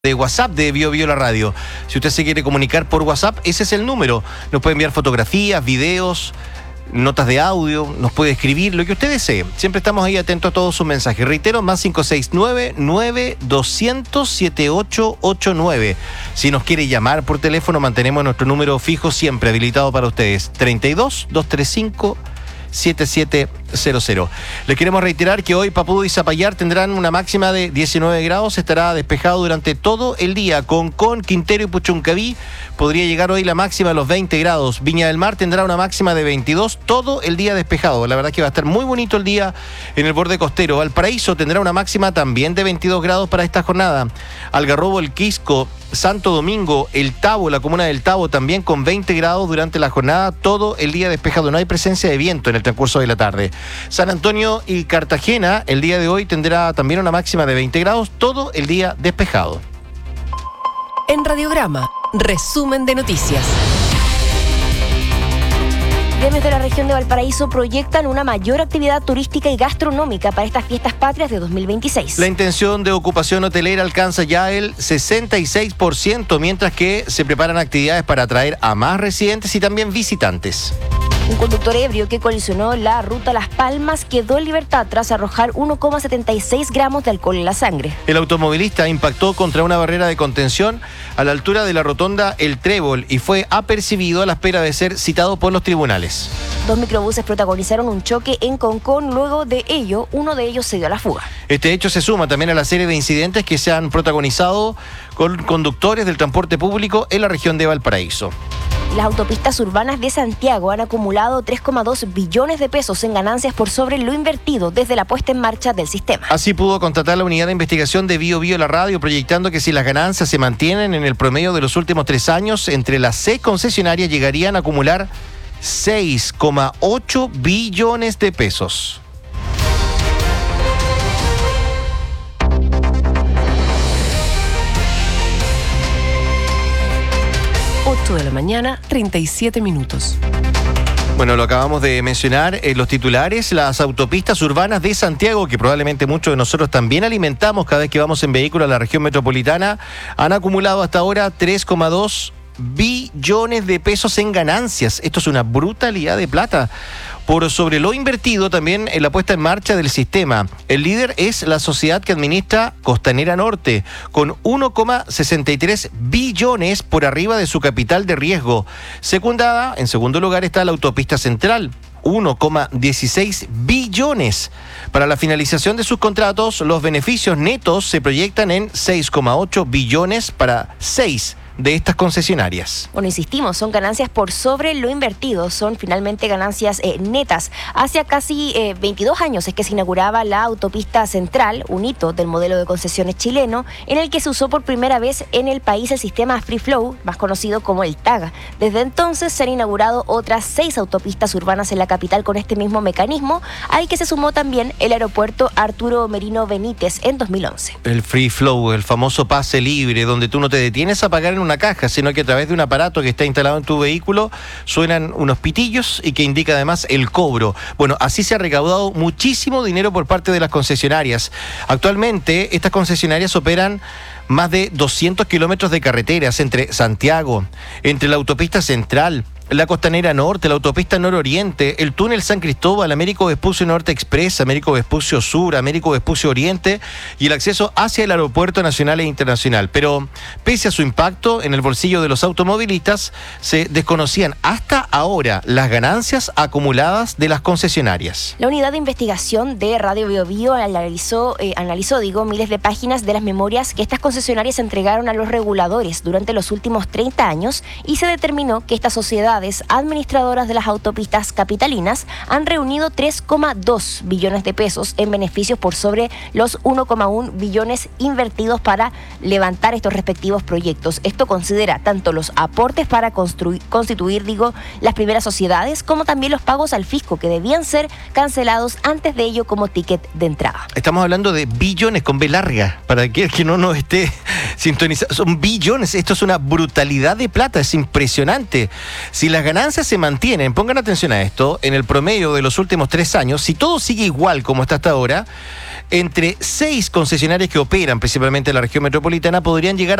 de WhatsApp de Bio la Radio. Si usted se quiere comunicar por WhatsApp, ese es el número. Nos puede enviar fotografías, videos, notas de audio, nos puede escribir, lo que usted desee. Siempre estamos ahí atentos a todos sus mensajes. Reitero, más 569-9200-7889. Si nos quiere llamar por teléfono, mantenemos nuestro número fijo siempre habilitado para ustedes. 32-235-7700. Les queremos reiterar que hoy Papúa y Zapallar tendrán una máxima de 19 grados. Estará despejado durante todo el día. Concón, Quintero y Puchuncaví podría llegar hoy la máxima a los 20 grados. Viña del Mar tendrá una máxima de 22, todo el día despejado. La verdad que va a estar muy bonito el día en el borde costero. Valparaíso tendrá una máxima también de 22 grados para esta jornada. Algarrobo, El Quisco, Santo Domingo, El Tabo, la comuna del Tabo también con 20 grados durante la jornada, todo el día despejado. No hay presencia de viento en el transcurso de la tarde. San Antonio y Cartagena el día de hoy tendrá también una máxima de 20 grados, todo el día despejado. En Radiograma, resumen de noticias. Gremios de la región de Valparaíso proyectan una mayor actividad turística y gastronómica para estas fiestas patrias de 2026. La intención de ocupación hotelera alcanza ya el 66%, mientras que se preparan actividades para atraer a más residentes y también visitantes. Un conductor ebrio que colisionó la ruta Las Palmas quedó en libertad tras arrojar 1,76 gramos de alcohol en la sangre. El automovilista impactó contra una barrera de contención a la altura de la rotonda El Trébol y fue apercibido a la espera de ser citado por los tribunales. 2 microbuses protagonizaron un choque en Concón. Luego de ello, uno de ellos se dio a la fuga. Este hecho se suma también a la serie de incidentes que se han protagonizado con conductores del transporte público en la región de Valparaíso. Las autopistas urbanas de Santiago han acumulado 3,2 billones de pesos en ganancias por sobre lo invertido desde la puesta en marcha del sistema. Así pudo constatar la unidad de investigación de Bio la Radio, proyectando que si las ganancias se mantienen en el promedio de los últimos 3 años, entre las 6 concesionarias llegarían a acumular 6,8 billones de pesos. De la mañana, 37 minutos. Bueno, lo acabamos de mencionar en los titulares, las autopistas urbanas de Santiago, que probablemente muchos de nosotros también alimentamos cada vez que vamos en vehículo a la región metropolitana, han acumulado hasta ahora 3,2 billones de pesos en ganancias. Esto es una brutalidad de plata. Por sobre lo invertido también en la puesta en marcha del sistema. El líder es la sociedad que administra Costanera Norte, con 1,63 billones por arriba de su capital de riesgo. Secundada, en segundo lugar, está la autopista central, 1,16 billones. Para la finalización de sus contratos, los beneficios netos se proyectan en 6,8 billones para 6 de estas concesionarias. Bueno, insistimos, son ganancias por sobre lo invertido, son finalmente ganancias netas. Hace casi 22 años es que se inauguraba la autopista central, un hito del modelo de concesiones chileno, en el que se usó por primera vez en el país el sistema Free Flow, más conocido como el TAG. Desde entonces se han inaugurado otras 6 autopistas urbanas en la capital con este mismo mecanismo, al que se sumó también el aeropuerto Arturo Merino Benítez en 2011. El Free Flow, el famoso pase libre, donde tú no te detienes a pagar en una caja, sino que a través de un aparato que está instalado en tu vehículo suenan unos pitillos y que indica además el cobro. Bueno, así se ha recaudado muchísimo dinero por parte de las concesionarias. Actualmente estas concesionarias operan más de 200 kilómetros de carreteras entre Santiago, entre la autopista central, la Costanera Norte, la autopista Nororiente, el túnel San Cristóbal, Américo Vespucio Norte Express, Américo Vespucio Sur, Américo Vespucio Oriente y el acceso hacia el aeropuerto nacional e internacional. Pero pese a su impacto en el bolsillo de los automovilistas, se desconocían hasta ahora las ganancias acumuladas de las concesionarias. La unidad de investigación de Radio Bio analizó miles de páginas de las memorias que estas concesionarias entregaron a los reguladores durante los últimos 30 años y se determinó que estas sociedades administradoras de las autopistas capitalinas han reunido 3,2 billones de pesos en beneficios por sobre los 1,1 billones invertidos para levantar estos respectivos proyectos. Esto considera tanto los aportes para constituir las primeras sociedades, como también los pagos al fisco que debían ser cancelados antes de ello como ticket de entrada. Estamos hablando de billones con B larga, para que no nos esté sintonizado. Son billones, esto es una brutalidad de plata, es impresionante. Si las ganancias se mantienen, pongan atención a esto, en el promedio de los últimos 3 años, si todo sigue igual como está hasta ahora, entre 6 concesionarias que operan principalmente en la región metropolitana podrían llegar